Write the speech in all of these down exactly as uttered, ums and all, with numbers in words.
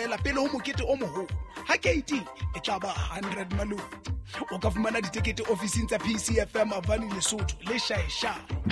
fela pele ho mokete o moholo ha gate e tla ba one hundred malone. O ka fumana ditekete ofising tsa P C F M Avani Lesotho le Shaesha.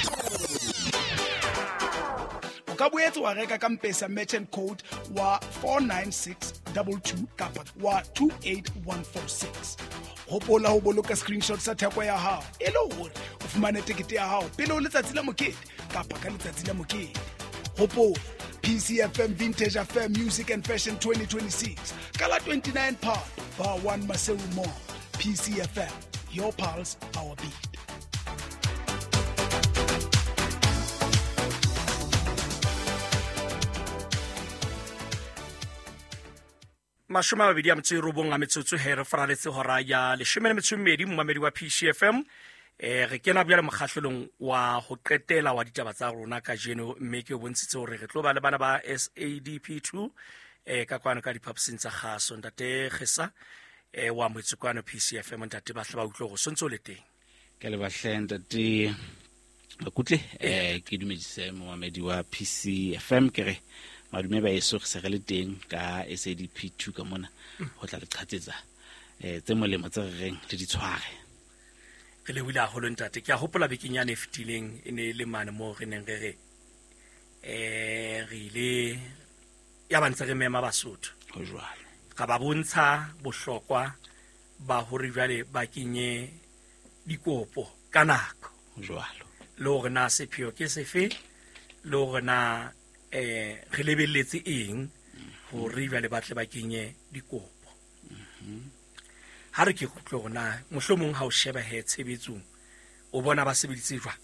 O ka boetse wa reka ka M-Pesa merchant code wa four nine six two two kapa wa two eight one four six. Hopola ho boloka screenshot sa theko ya hao e le hore o fumane tekete ya hao pele o letsatsi la mokete kapa ka letsatsi la mokete. Hopola P C F M Vintage Affair Music and Fashion twenty twenty-six Kala twenty-nine Park Bar one Maseru Mall. P C F M, your pulse, our beat. Mashome a mabedi a metso e robong a metsotso he re faraletse hora ya leshome le metso e mmedi mmamedi wa P C F M. Eh re kena bjale mokgahlelong wa ho qetela wa ditaba tsa rona ka jeno mme ke o bontshitse hore re tlo ba le bana ba S A D P two eh ka kwana ka diphaposing tsa kgaso ntate Gesa eh wa motsekwana P C F M ntate ba hla ba utlo go sontso le teng ke le bahlenda ti bakutle eh ke dumedise mohamedi wa P C F M ke re madume ba eso re se re le teng ka S A D P two ka mona ho tla le qhatsetsa eh tse molemo tse reng le di tshware ke le wila ho ntate ke a hopola bekenyane e fetileng e ne le mane mo re neng re re eh re ile ya bantse re mema Basotho ho jwalo ga ba bontsha bohlokwa ba hore jwale ba kenye dikopo ka nako ho jwalo le hore na sepheo ke sefe le hore na eh re lebelletse eng hore jwale ba tle ba kenye dikopo ha re ke kutlo rona mohlomong ha o sheba he tshebetsong o bona ba sebeditse jwa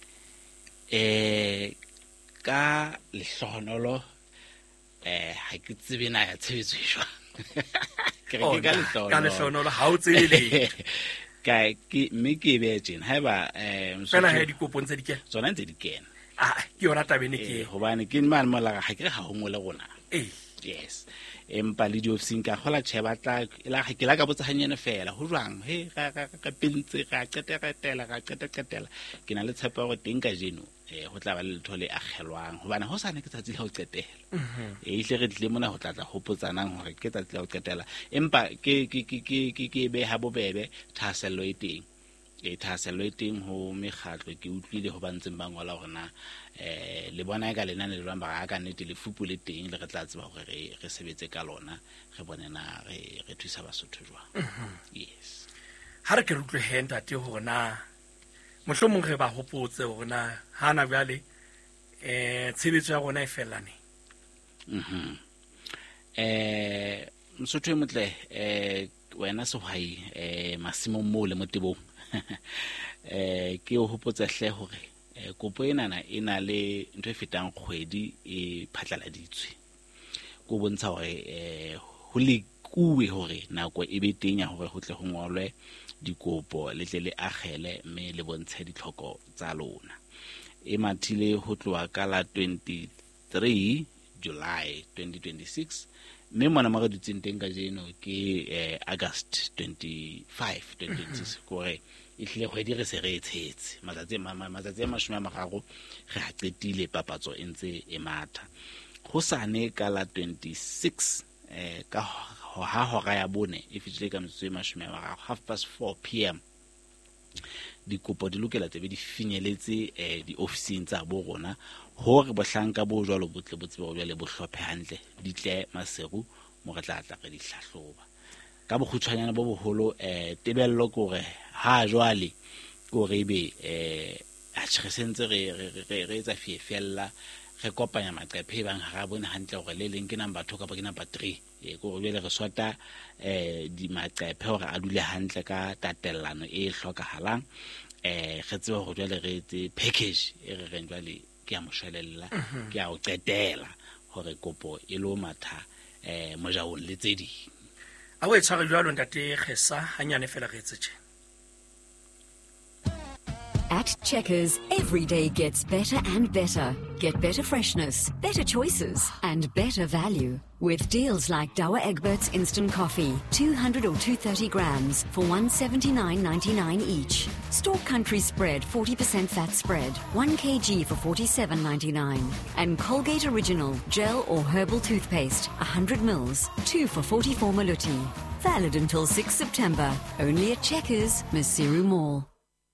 eh ka lehlohonolo eh ha ke tsebe na ya tshebetso jwa ke re ka lehlohonolo ka lehlohonolo ha o tsebe le ka ke mme ke be tjena haeba eh fela he dikopo ntse di kena tsona ntse di kena ah ke yona tabene ke hobane ke man mola ha ke re ha ho ngole rona eh yes empa le di ofising ka khola tsheba tla ela ke la ka botsa hanyane fela ho jwang he ga ga ka pentse ga qeteretela ga qeteretela ke na le tshepa gore teng ka jeno eh ho tla ba le thole a kgelwang hobane ho sane ke tsatsi la ho qetela eh ile re tle mona ho tlatla ho potsanang hore ke tsatsi la ho qetela empa ke ke ke ke ke be ha bobebe thasello e teng e thasello e teng ho mekgatlo ke utlwile ho bantseng ba ngola hore na eh le bona ka lena le lwana ba ka nnete le fupu le teng le re tla tseba hore re re sebetse ka lona re bone na re re thusa Basotho jwa yes ha re ke rutlwe henda te hore na mohlomong re ba hopotse hore na hana bjale eh tshebetso ya rona e felane mhm eh Mosotho e motle eh wena sehwai eh masimo mo le motebong eh ke o hopotsa hle hore kopo ena na ena le ntwe e fetang kgwedi e phatlaladitswe go bontsha hore eh ho le kuwe hore nako e be teng ya hore ho tle ho ngolwe dikopo le tle le agele mme le bontshe ditlhoko tsa lona e mathile ho tloa ka la twenty-three July twenty twenty-six mme mona ma ga ditseng teng ka jeno ke eh, August twenty-five twenty twenty-six gore e hle go dire se re etshetse matsatsi matsatsi a mashome a magago re ha qetile papatso entse e matha go sane ka la twenty-six eh ka ha hora ya bone e fitile ka metsotso e mashome a magago half past four p m dikopo di lokela tse be di finyeletse eh di ofising tsa bo rona hore bohlanka bo jwalo botle bo tsebe go jwale bo hlophe hantle di tle Maseru mo re tla tla re di hlahloba ka bokgutshwanyana bo boholo eh tebello gore ha jwale gore be eh a tshresentse re re re etsa fiefella re kopanya maqephe bang ha bone hantle gore le leng ke number two ka ba ke number three e go jwale re swata eh di maqephe gore a dule hantle ka tatellano e hlokahalang eh re tsebe go jwale re etse package e re reng jwale ke a moshwelella ke a o qetela gore kopo e lo matha eh mojaong le tse di a o e tshware jwalo ntate Gesa hanyane fela re etse tje At Checkers, every day gets better and better. Get better freshness, better choices, and better value. With deals like Douwe Egberts Instant Coffee, two hundred or two hundred thirty grams for one hundred seventy-nine ninety-nine each. Stork Country Spread, forty percent fat spread, one kilogram for forty-seven ninety-nine. And Colgate Original, gel or herbal toothpaste, one hundred mils, two for forty-four maluti. Valid until sixth September. Only at Checkers, Masiru Mall.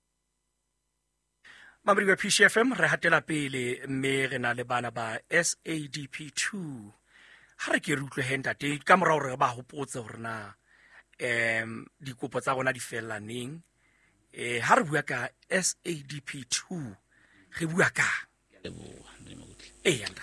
Mamadi wa P C F M re hatela pele mme re na le bana ba S A D P two. Ha re ke re utlwe henta te ka morao re ba hopotse hore na em dikopo tsa rona di fellaneng. Eh ha re bua ka S A D P two re bua ka eh yanda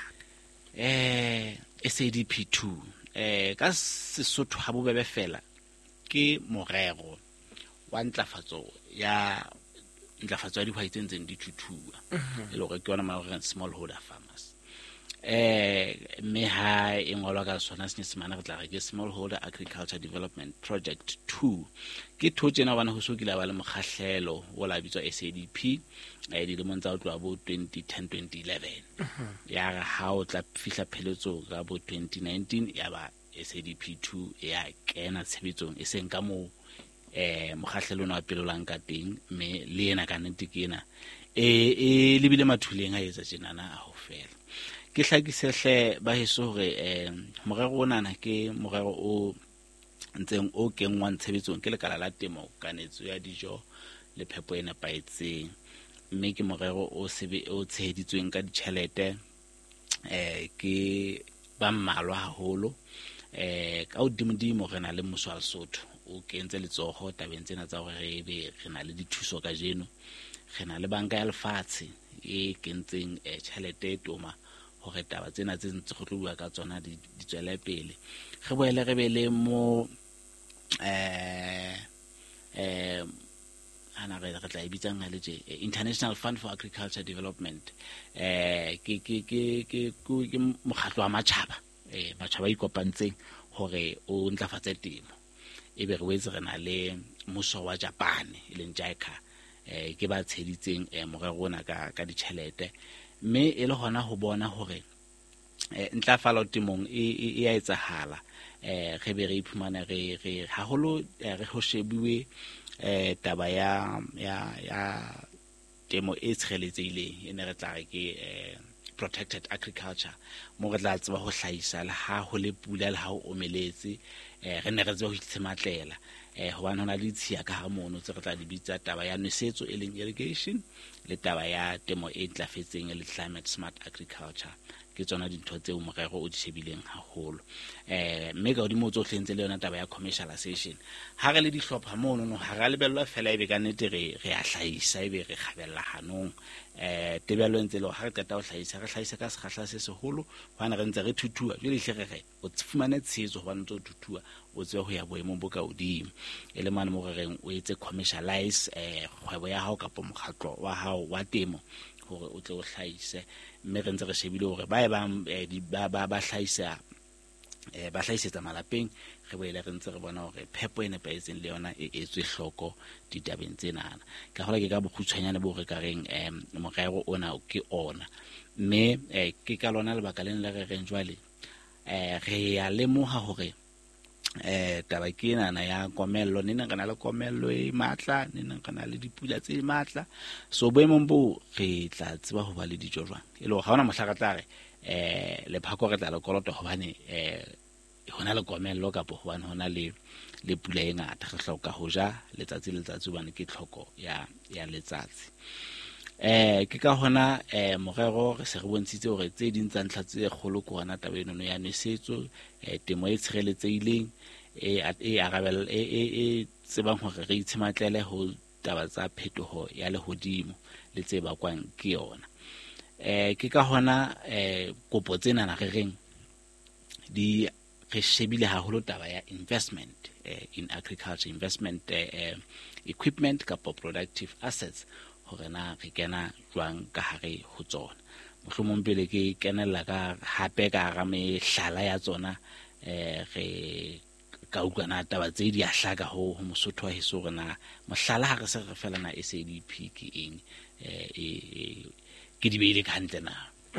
eh S A D P two eh ka Sesotho ha bobebe fela ke morero wa ntlafatso ya ntlafatso ya dihwai tse ntseng di thuthuwa e le gore ke yona ma smallholder farmers eh me ha e ngolwa ka sona Senyesemane re tla re ke Smallholder Agriculture Development Project two ke thotsena bana ho sokila ba le mokgahlelo o la bitswa S A D P e di le montsa o tloa bo twenty ten twenty eleven ya ga ha o tla fihla pheletso ka bo twenty nineteen ya ba S A D P two ya kena tshebetsong e seng ka mo eh mokgahlelo wa pelolang ka teng me le ena ka nnete ke ena e e lebile mathuleng a etsa tjenana a ho fela ke hlakisehle ba heso hore eh morero ona na ke morero o ntseng o kengwa tshebetsong ke lekala la temo kanetso ya dijo le phepo e nepaetseng mme ke morero o sebe o tsheheditsweng ka ditjhelete eh ke ba mmalwa haholo eh ka odimodimo re na le mmuso wa Lesotho o kentse letsogo tabeng tsena tsa gore re be re na le dithuso ka jeno re na le banka ya lefatshe e kentseng e tšhelete toma hore taba tsena tse ntse go tloa ka tsona di tswela pele re boele re be le mo eh eh ana re re tla ibitsang ga letse International Fund for Agriculture Development eh ke ke ke ke ke mokgatlo wa matjhaba eh batho ba ikopantseng hore o ntlafatse temo e be re wetse re na le mmuso wa Japan e leng JICA eh ke ba tsheditseng eh morero ona ka ka ditšhelete mme e le hona ho bona hore eh ntlafalo temong e e a etsahala eh re be re iphumana re re haholo re ho shebuwe eh taba ya ya ya temo e tsheletsehileng ene re tla re ke eh protected agriculture mo re tla tseba ho hlahisa le ha ho le pula le ha o omeletse eh re ne re tseba ho itshematlela eh hobane hona le tshiya ka ha mono tse re tla di bitsa taba ya nosetso e leng irrigation le taba ya temo e ntlafetseng le climate smart agriculture ke tsona dintho tseo morero o di shebileng haholo eh mme ka odimo tsohle ntse le yona taba ya commercialization ha re le di hlopha mono no ha re lebellwa fela e be ka nnete re re a hlahisa e be re kgabella hanong eh tebelo ntse le ha re qeta ho hlahisa re hlahisa ka sekgahla se seholo hwana re ntse re thuthuwa jwale hle re o tsfumane tshezo hobane ntse o thuthuwa o tse ho ya boemo bo ka odimo e le mane mo re reng o etse commercialize eh kgwebo ya hao ka mokgatlo wa hao wa temo hore o tle o hlahise mme re ntse re shebile hore ba e ba ba ba hlahisa eh ba hlahisetsa malapeng re boele re ntse re bona hore phepo e nepaetseng le yona e etswe hloko ditabeng tsenana ka hola ke ka bokgutshwanyane bo re ka reng eh morero ona ke ona mme eh ke ka lona le baka le le re reng jwale eh re ya lemoha hore eh taba ke nana ya komello nena kana le komello e matla nena kana le dipula tse matla so boemong bo re tla tseba ho ba le dijo jwang e le ga ona mohla ka tla re eh le phako re tla le kolota hobane eh hona le komello ka po hobane hona le le pula e ngata re hloka ho ja letsatsi le letsatsi bana ke tlhoko ya ya letsatsi eh ke ka hona eh morero re se re bontshitse hore tse ding tsa ntla tse kgolo ko hona taba eno ya nosetso eh temo e tshireletsehileng e e arabel e e tsebang hore re itshematlele ho taba tsa phetoho ya lehodimo le tse bakwang ke yona eh ke ka hona eh kopo tsena na re reng di re shebile haholo taba ya investment eh, in agriculture investment eh, equipment ka productive assets hore na re kena jwang ka hare ho tsona mohlomong pele ke kenella ka hape ka ga me hlala ya tsona eh re ka utlwana taba tse di a hlaka ho Mosotho wa heso rena mohlala ha re se re fela na S A D P ke eng eh ke di beile ka hantle na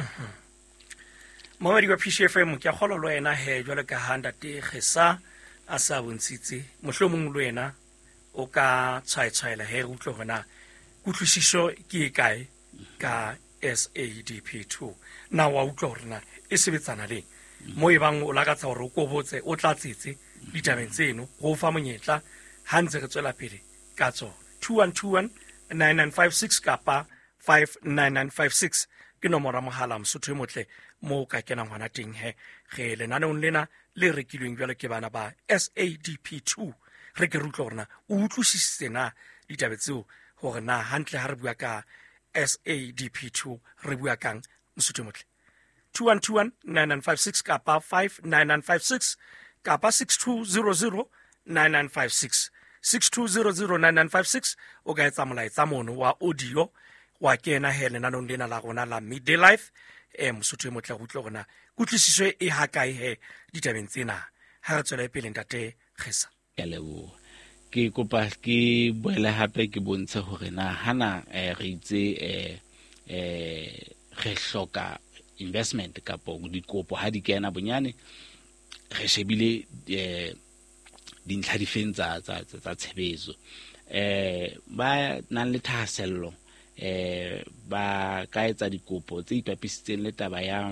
Mamadi wa P C F M ke a kgolwa le wena he jwale ka handa te gesa a sa bontshitse mohlomong le wena o ka tshwaetshwaela he re utlwe hona kutlwisiso ke kae ka S A D P two na wa utlwa hore na e sebetsana le mo e bang o lakatsa hore o ko botse o tlatsetse ditabeng tseno go fa monyetla ha ntse re tswela pele ka tsona two one two one nine nine five six kapa five nine nine five six ke nomoro mohala Mosotho e motle mo ka kena ngwana teng he ge lenanong lena le rekilweng jwale ke bana ba S A D P two re ke rutlo rena o utlwisisitse na ditabe tseo hore na hantle ha re bua ka S A D P two re bua kang Mosotho e motle two one two one nine nine five six kapa five nine nine five six kapa six two zero zero nine nine five six six two zero zero nine nine five six o ka etsa molaetsa mono wa audio wa kena he lenanong lena la rona la Midday Life e Mosotho e motle go utlwa gona kutlwisiso e ha kae he ditabeng tsena ha re tswela pele ntate Gesa ya lebo ke kopa ke boela hape ke bontshe hore na hana re itse eh eh re hloka investment kapo dikopo ha di kena bonyane re shebile eh dintlha di fentsa tsa tsa tshebezo eh ba nang le thahasello eh ba ka etsa dikopo tse ipapisitseng le taba ya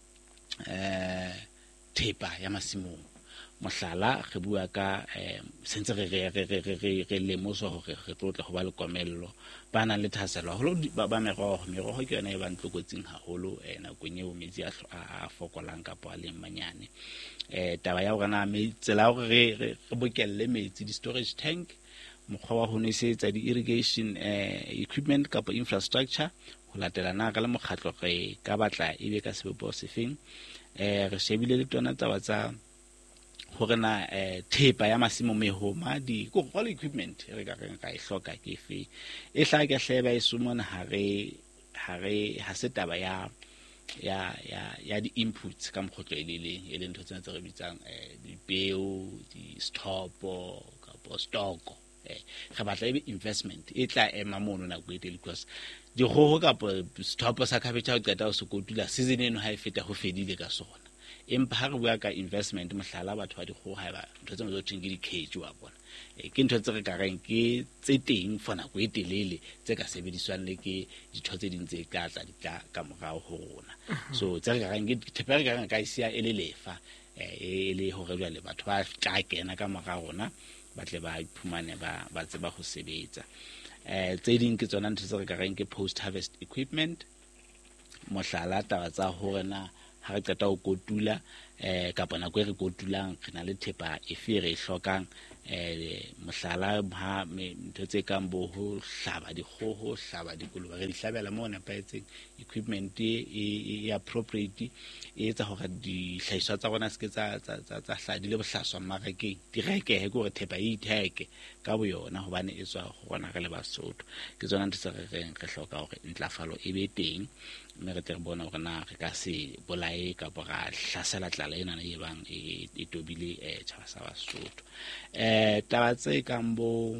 eh thepa ya masimong mohlala re bua ka eh sentse re re re re re le moso hore re tlotle go ba le komello ba nang le thahasello holo ba ba meroho meroho ke yona e ba ntlokotsing haholo eh nakong eo metsi a fokolang ka pa le manyane eh taba ya rona me tsela hore re re bokelle metsi di storage tank mokgwa wa ho nwesetsa di irrigation eh equipment kapo infrastructure ho latela na ka le mokgatlo re ka batla ebe ka sebebo sefeng eh re shebile le tona taba tsa hore na eh thepa ya masimo mehoma di go all equipment re ka reng ka e hloka ke fe e hla ke hleba e sumona hare hare ha se taba ya ya ya ya di inputs ka mkhotlo eleleng e leng ntho tse re bitsang eh di peo di stopo kapo stoko eh re batla ebe investment e tla ema mono na go etele because di go kapo stopo sa capital o qeta o se kotula season eno ha e feta ho fedile ka sona empa ha re bua ka investment mohlala batho ba di go ha ba ntho tse mo tsheng ke di cage wa bona e ke ntho tse re ka reng ke tse teng for nako e telele tse ka sebediswang le ke ditho tse ding tse ka tla di tla ka morao ho rona so tse re ka reng ke thepa re ka reng ka isia ele lefa e le hore jwale batho ba tla kena ka morao rona ba tle ba iphumane ba ba tseba go sebetsa eh tse ding ke tsona ntho tse re ka reng ke post harvest equipment mohlala taba tsa hore na ha re qeta ho kotula eh kapa nako e re kotulang re na le thepa e fe re hlokang eh mohlala ha ntho tse kang bo ho hlaba dikgoho hlaba dikolobe re di hlabela mo nepaetseng equipment e appropriate e etsa hore di hlahiswa tsa rona se ke tsa tsa tsa hladi le bohlaswa mmarakeng di reke he gore thepa e itheke ka bo yona hobane e tswa go rona re le Basotho ke tsona ntse re reng re hloka hore intlafalo e be teng mme re tle re bona hore na re ka se bolae ka bora hlasela tlala ena e bang e tobile e tshaba sa Basotho eh taba tse kang bo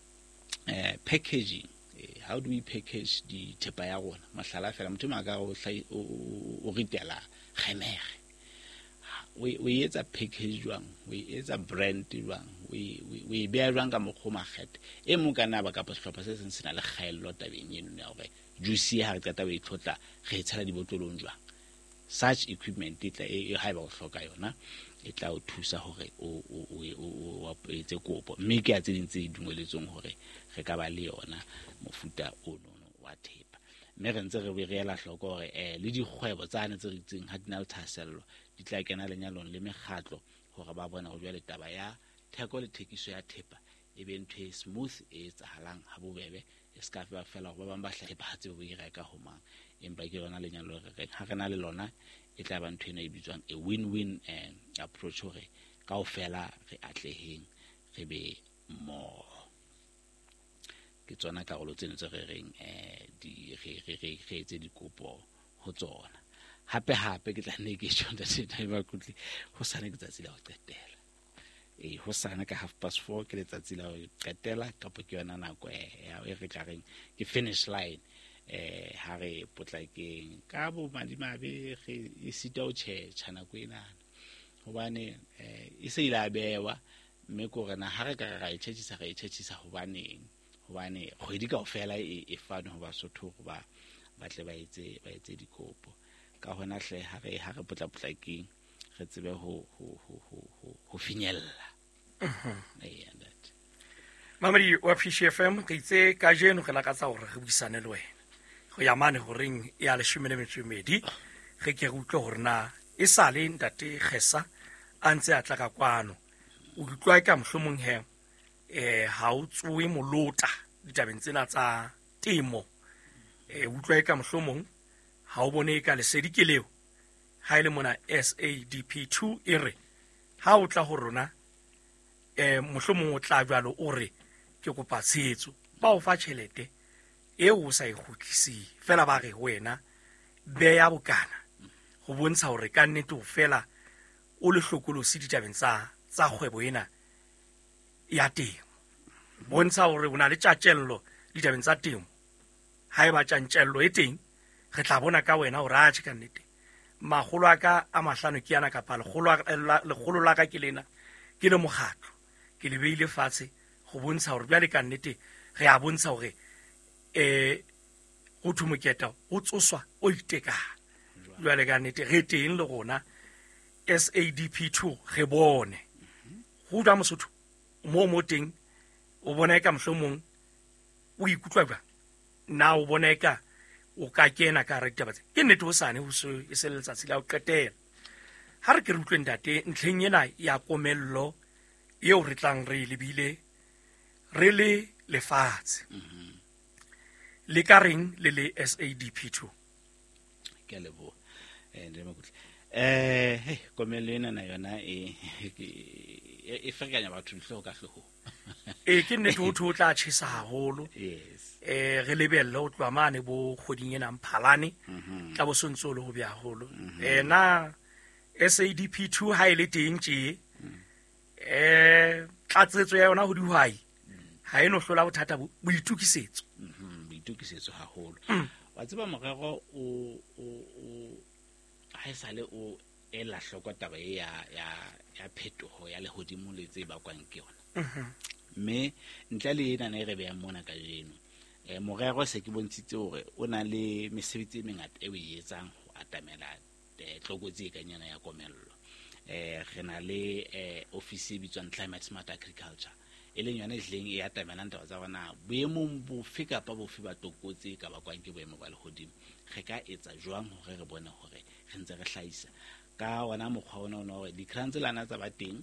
eh packaging how do we package di thepa ya rona mahlala fela motho ma ka o o ritela kgemere we we etsa package jwang we etsa brand jwang we we be jwang ka mokgoma kgete e mo kana ba ka potlhopa se seng sena le kgaello tabeng eno ya hore juice ha re tsata we tlotla re tshela di botlolong jwang such equipment itla e ha ba o hloka yona e tla o thusa hore o o o etse kopo mme ke a tse dintse dingweletsong hore re ka ba le yona mofuta ono wa thepa mme re ntse re be re ela hloko hore eh le dikgwebo tsane tse re tseng ha dina le thasello di tla kena lenyalong le mekgatlo hore ba bona go jwa le taba ya theko le thekiso ya thepa e be ntho e smooth e tsahalang ha bobebe e ska fa fela go ba bang ba hlathepa ha tse bo e reka ho mang empa ke rona lenyalo re ha rena le lona e tla ba ntho ena e bitswang a win-win eh, approach hore kaofela re atleheng re be mo ke tsona karolo tseno tse re reng eh di re re re re tse dikopo ho tsona hape hape ke tla nne ke tshonda se ba kutli ho sane ke tsatsi la ho qetela e ho sane ka half past four ke letsatsi la ho qetela kapo ke yona nako ya e re ka reng ke finish line eh ha re potlakeng ka bo madimabe ge e sita o che tshana ko ena hobane eh e se ila bewa mme ko rena ha re ka ra itshetsisa ga itshetsisa hobane hobane kgwedi ka ofela e e fano hoba sotho go ba batle ba etse ba etse dikopo ka hona hle ha re ha re potla potlakeng re tsebe ho ho ho ho ho finyella eh that Mamadi wa P C F M ke itse ka jeno ge la ka tsa gore re buisane le wena go ya mane go reng ya le shimene metsumedi ge ke go utlwe gore na e sale ntate Gesa a ntse a tla ka kwano o utlwa ka mhlomong he eh ha o tsuwe molota ditabeng tsena tsa temo eh utlwa ka mhlomong ha o bone ka lesedi ke leo ha ile mona S A D P two ere ha o tla go rona eh mhlomong o tla jwalo o re ke kopa tshetso ba o fa tšhelete e o sa e gotlisi fela ba re wena be ya bokana go bontsha gore ka nnete o fela o le hlokolosi ditabeng tsa tsa kgwebo ena ya temo bontsha gore o na le tšatšello ditabeng tsa temo ha e ba tšantšello e teng re tla bona ka wena gore a tše ka nnete magolo a ka a mahlano ke yana kapa legolo la ka ke lena ke le mokgatlo ke le beile fatshe go bontsha gore bjale ka nnete ge a bontsha gore eh go thumoketa go tsoswa o iteka bjale ka nnete ge teng le gona S A D P two ge bone go tla mosotho mo mo teng o bona ka mhlomong o ikutlwa ba na o bona ka o ka kena ka re tabatse ke nnete o sane ho so e seletsa tsela o qetela ha re ke re utlweng date ntlheng ena ya komello eo re tlang re lebile re le lefatshe le ka reng le le S A D P two ke lebo eh ndeme kutle eh hey komello ena na yona e e fekanya batho ntlo ka hloho e ke nnete o tlo tla tshisa haholo yes eh re lebelle o tloa mane bo kgoding ena mphalane tla bo sontso le go bya haholo eh na S A D P two ha ile teng tje eh tlatsetso ya yona go dihwai ha eno hlola bothata bo itukisetso boitukisetso haholo wa tseba morero o o o ha isale o ela hlokwa taba ya ya ya phetoho ya lehodimo le tse ba kwang ke yona mme ntle le ena ne re be ya mona ka jeno eh morero se ke bontshitse hore o na le mesebetsi e mengata e o e etsang go atamela tlokotsi ka nyana ya komello eh re na le eh office e bitswang Climate Smart Agriculture e leng yona itleng e atamela ntwa tsa bona boemong bo fika pa bo fi ba tokotsi ka ba kwang ke boemo ba lehodimo re ka etsa jwang hore re bone hore re ntse re hlaisa ka wana mokgwa ona ona hore dikranselana tsa ba teng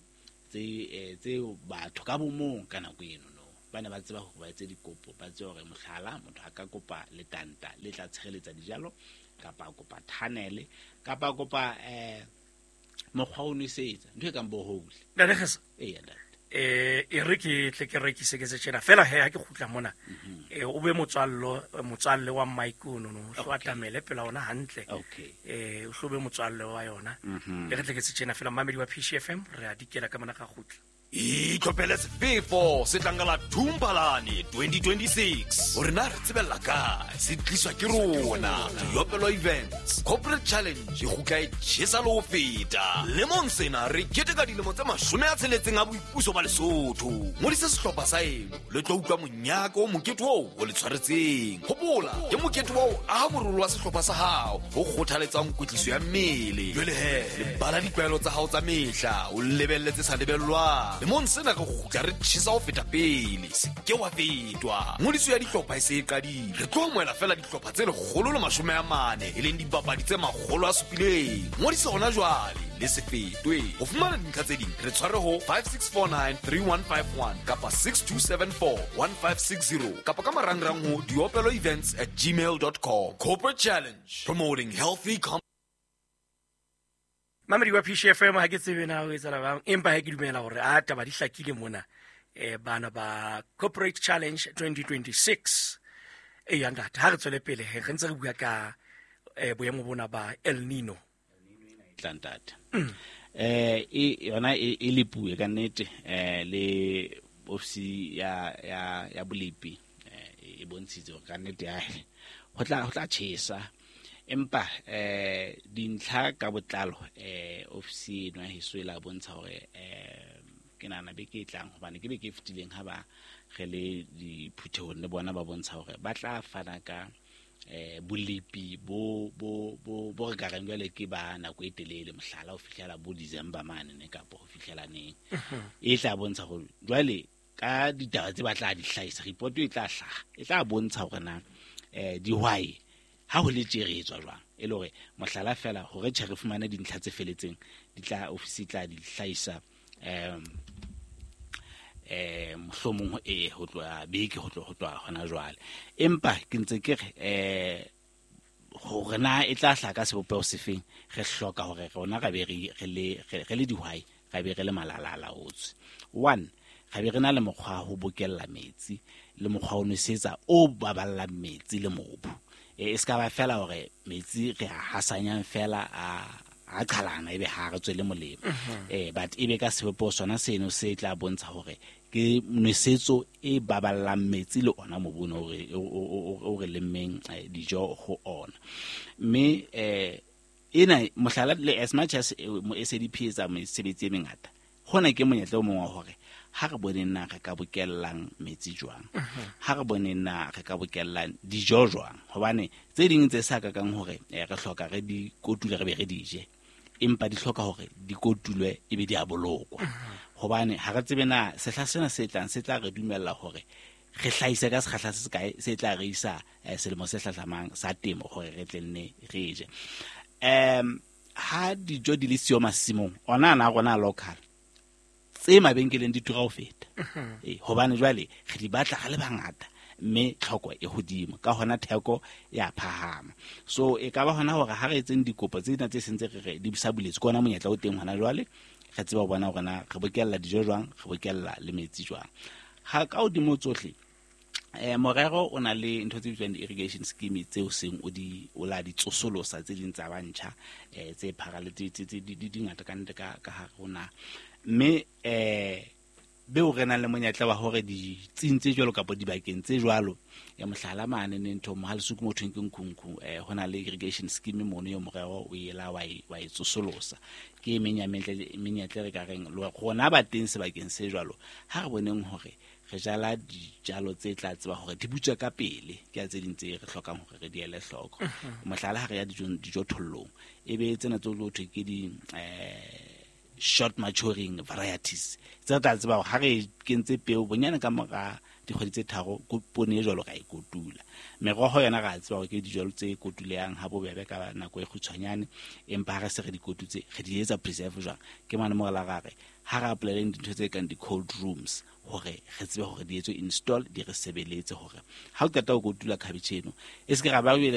tse tse batho ka bomong kana go eno no bana ba tseba go ba etse dikopo ba tse hore mohlala motho a ka kopa letanta le tla tshegeletsa dijalo kapa kopa tunnel kapa kopa eh mokgwa o nwesetsa ntwe ka mbo hole la regesa eh ya eh e re ke tle ke rekise ke se tshela fela he ha ke khutla mona eh o be motswallo motswalle wa maikuno no hlo atamele pela ona hantle okay eh o hlo be motswalle wa yona le re tle ke se tshena fela mamedi wa P C F M re a dikela ka mona ka khutla itlhophele sefefo se tlangala Thumphalane twenty twenty-six o re na re tsebella kae se tliswa ke rona Diopelo Events Corporate Challenge go ka e tshisa le go feta lemong sena re keteka dilemo tse mashome a tsheletseng a boipuso ba Lesotho mo di se sehlopha sa eno le tlo utlwa monyako o moketo o le tshwaretseng gopola ke moketo o a morolo wa sehlopha sa hao go kgothaletsang kwetliso ya mmele jwale he le bala ditlwaelo tsa hao tsa mehla o lebelletse sa lebellwa le monsena go gutla re tshisa go feta pele se ke wa fetwa ngodiso ya dihlopha e se e qadile re tlo moela fela dihlopha tse legolo le mashome a mane e leng dipapadi tse magolo a supileng ngodiso gona jwale le se fetwe go fumana dintlha tse ding re tshware ho five six four nine three one five one kapa six two seven four one five six zero kapa ka marangrang ho diopelo events at gmail dot com. Corporate Challenge, promoting healthy com Mamedi wa P C F M ha ke tsebe na o etsa la bang empa ha ke dumela hore a taba di hlakile mona eh bana ba Corporate Challenge twenty twenty-six e ya ndata ha re tswele pele he re ntse re bua ka eh boemo bona ba El Nino tlantata eh e yona e le bue ka nnete eh le ofisi ya ya ya Bolepi eh e bontshitse ka nnete ya ho tla ho tla tjhesa empa eh dintlha ka botlalo eh ofisi no hiso ila bontsha hore eh ke nana be ke tlang hobane ke be ke fitileng ha ba ge le di phutehong le bona ba bontsha hore ba tla fana ka eh bulipi bo bo bo bo re gareng jwale ke ba nako e telele mohlala o fihlela bo December mane ne ka po fihlela neng e tla bontsha go jwale ka ditaba tse ba tla di hlaisa report e tla hlaha e tla bontsha hore na eh dihwai ha ho le tshiretswa jwang e le hore mohlala fela hore tshare fumana dintlha tse feletseng di tla ofisi tla di hlaisa em eh mohlomong e ho tloa beke ho tloa ho tloa hona jwale empa ke ntse ke re eh hore na e tla hla ka sebopeo sefeng re hloka hore rona ga be re le re le dihwai ga be re le malalala otse one ga be re na le mokgwa ho bokella metsi le mokgwa o nosetsa o baballa metsi le mobu e ska ba fela hore metsi re hasanyang fela a a qalana ebe ha re tswele molemo eh but ebe ka sebopeo sona seno se tla bontsha hore ke nosetso e baballang metsi le ona mobune hore o re lemmeng dijo ho ona mme eh ena mohlala le as much as mo S A D P etsa mesebetsi e mengata hona ke monyetla o mongwe hore ha re bone nna re ka bokellang metsi jwang ha re bone nna re ka bokellang dijo jwang hobane tse ding tse sa ka kang hore re hloka re di kotule re be re dije empa di hloka hore di kotulwe e be di a bolokwa hobane ha re tsebe na sehla sena se tlang se tla re dumella hore re hlaise ka sekgahla se kae se tla re isa selemo se hlahlamang sa temo hore re tlenne re je em ha dijo di le sio masimong ona na rona local tse mabenkeleng di tura ho feta eh hobane jwale re di batla ga le bangata mme tlhoko e hodimo ka hona theko ya phahama so e ka ba hona hore ha re etseng dikopo tse dina tse sentse re di bisa buletse kona monyetla o teng hona jwale re tseba ho bona hore na re bokella dijo jwang re bokella le metsi jwang ha ka o di motsohle eh morero o na le ntho tse bitswang irrigation scheme tseo seng o di o la di tsosolosa tse ding tsa bantjha eh tse pharaletse tse di dingata ka ntle ka ka ha rona mme eh be o rena le monyetla wa hore di tsintse jwalo ka bo dibakeng tse jwalo ya mohlala mane ne ntho mohal suku mo thweng kunku eh hona le irrigation scheme mono yo morero o yela wa wa itsosolosa ke menya metle menyetla re ka reng lo gona ba teng sebakeng se jwalo ha re boneng hore re jala dijalo tse tla tseba hore di butswa ka pele ke a tse ding tse re hlokang hore re di ele hloko mohlala ha re ya dijo dijo thollong ebe tsena tso lo thwe ke di eh short maturing varieties tsa tla tseba ha re kentse peo bonyane ka mora dikgwedi tse tharo go pone jalo ga ikotula merogo yona ga tseba ke dijalo tse kotuleang ha bobebe ka nako e khutshwanyane empa ga se re di kotutse re di etsa preserve jwang ke mane mo la gare ha ra apply dintho tse kang di cold rooms hore re tsebe hore di etswe install di re sebeletse hore ha o qeta go kotula cabbage eno e se ke ga ba